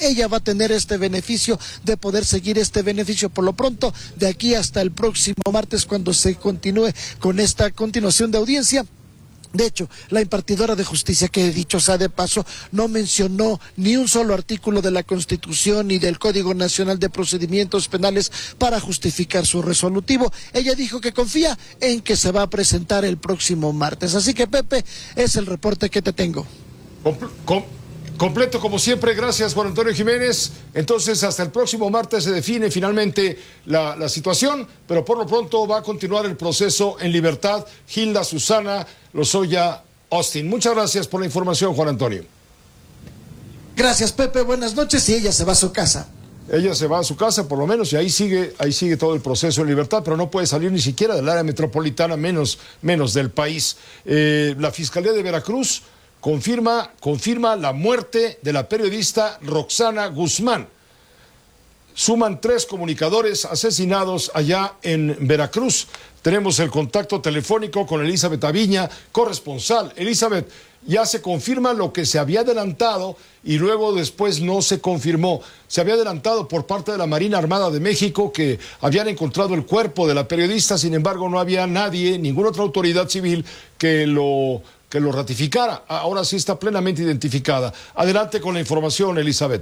ella va a tener este beneficio de poder seguir este beneficio por lo pronto de aquí hasta el próximo martes, cuando se continúe con esta continuación de audiencia. De hecho, la impartidora de justicia, que dicho sea de paso, no mencionó ni un solo artículo de la Constitución ni del Código Nacional de Procedimientos Penales para justificar su resolutivo. Ella dijo que confía en que se va a presentar el próximo martes. Así que, Pepe, es el reporte que te tengo. Completo como siempre, gracias Juan Antonio Jiménez. Entonces hasta el próximo martes se define finalmente la situación, pero por lo pronto va a continuar el proceso en libertad. Hilda Susana Lozoya Austin. Muchas gracias por la información, Juan Antonio. Gracias, Pepe, buenas noches, y ella se va a su casa. Ella se va a su casa, por lo menos, y ahí sigue todo el proceso en libertad, pero no puede salir ni siquiera del área metropolitana, menos del país. La Fiscalía de Veracruz confirma la muerte de la periodista Roxana Guzmán. Suman 3 comunicadores asesinados allá en Veracruz. Tenemos el contacto telefónico con Elizabeth Aviña, corresponsal. Elizabeth, ya se confirma lo que se había adelantado y luego después no se confirmó. Se había adelantado por parte de la Marina Armada de México que habían encontrado el cuerpo de la periodista, sin embargo no había nadie, ninguna otra autoridad civil que lo ratificara. Ahora sí está plenamente identificada. Adelante con la información, Elizabeth.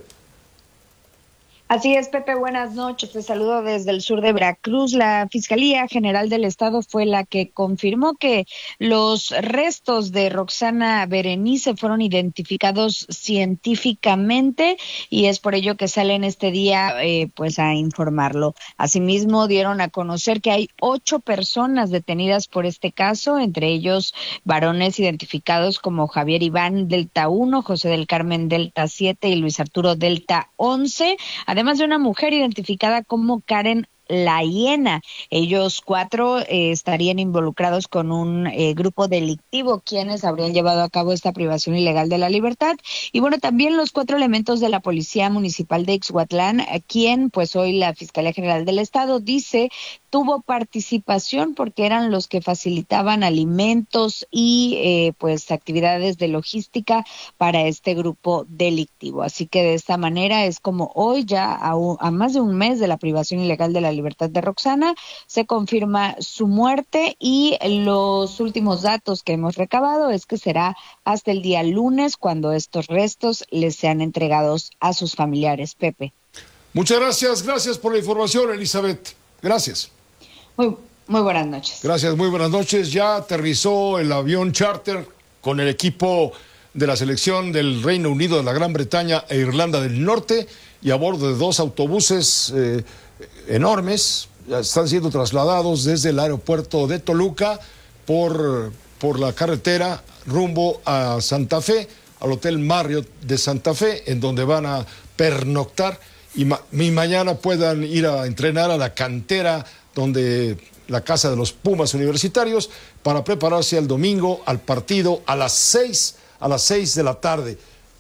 Así es, Pepe, buenas noches. Te saludo desde el sur de Veracruz. La Fiscalía General del Estado fue la que confirmó que los restos de Roxana Berenice fueron identificados científicamente y es por ello que salen este día pues a informarlo. Asimismo, dieron a conocer que hay 8 personas detenidas por este caso, entre ellos varones identificados como Javier Iván Delta 1, José del Carmen Delta 7 y Luis Arturo Delta 11. Además de una mujer identificada como Karen La Hiena. Ellos 4 estarían involucrados con un grupo delictivo, quienes habrían llevado a cabo esta privación ilegal de la libertad. Y bueno, también los 4 elementos de la Policía Municipal de Ixhuatlán, quien pues hoy la Fiscalía General del Estado dice tuvo participación porque eran los que facilitaban alimentos y pues actividades de logística para este grupo delictivo. Así que de esta manera es como hoy, ya a más de un mes de la privación ilegal de la libertad de Roxana, se confirma su muerte y los últimos datos que hemos recabado es que será hasta el día lunes cuando estos restos les sean entregados a sus familiares. Pepe. Muchas gracias por la información, Elizabeth. Gracias. Muy buenas noches. Gracias, muy buenas noches. Ya aterrizó el avión charter con el equipo de la selección del Reino Unido, de la Gran Bretaña e Irlanda del Norte, y a bordo de 2 autobuses enormes. Ya están siendo trasladados desde el aeropuerto de Toluca por la carretera rumbo a Santa Fe, al Hotel Marriott de Santa Fe, en donde van a pernoctar y mañana puedan ir a entrenar a la cantera, donde la casa de los Pumas universitarios, para prepararse al domingo, al partido, a las 6 de la tarde.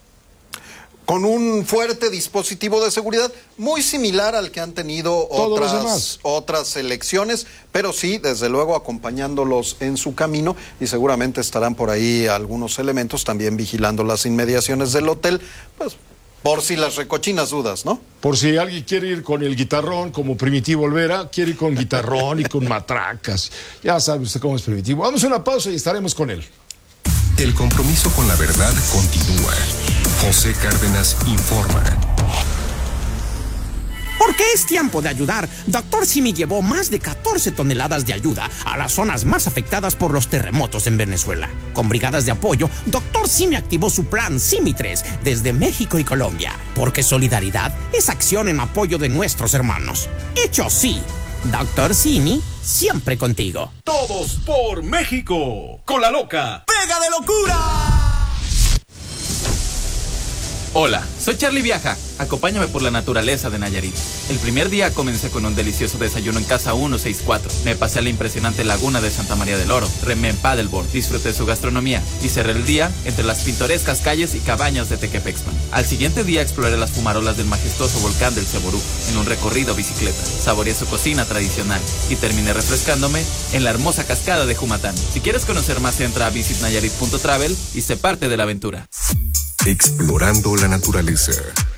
Con un fuerte dispositivo de seguridad muy similar al que han tenido otras selecciones, pero sí, desde luego, acompañándolos en su camino, y seguramente estarán por ahí algunos elementos también vigilando las inmediaciones del hotel, pues por si las recochinas dudas, ¿no? Por si alguien quiere ir con el guitarrón, como Primitivo Olvera, quiere ir con guitarrón y con matracas. Ya sabe usted cómo es Primitivo. Vamos a una pausa y estaremos con él. El compromiso con la verdad continúa. José Cárdenas informa. Porque es tiempo de ayudar, Dr. Simi llevó más de 14 toneladas de ayuda a las zonas más afectadas por los terremotos en Venezuela. Con brigadas de apoyo, Dr. Simi activó su plan Simi 3 desde México y Colombia. Porque solidaridad es acción en apoyo de nuestros hermanos. Hecho sí, Dr. Simi, siempre contigo. Todos por México. Con la loca. ¡Pega de locura! Hola, soy Charlie Viaja. Acompáñame por la naturaleza de Nayarit. El primer día comencé con un delicioso desayuno en Casa 164. Me pasé a la impresionante laguna de Santa María del Oro. Remé en paddleboard, disfruté su gastronomía y cerré el día entre las pintorescas calles y cabañas de Tequepexpan. Al siguiente día exploré las fumarolas del majestuoso volcán del Ceború en un recorrido bicicleta. Saboreé su cocina tradicional y terminé refrescándome en la hermosa cascada de Jumatán. Si quieres conocer más, entra a visitnayarit.travel y sé parte de la aventura. Explorando la naturaleza.